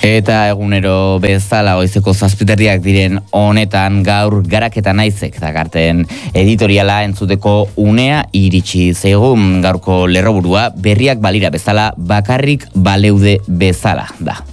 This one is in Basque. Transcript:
Eta egunero bezala goizeko 7:00 diren honetan gaur Garaketa Naizek dakarten editoriala entzuteko unea iritsi zaigu. Gaurko lerroburua berriak balira bezala bakarrik baleude bezala da.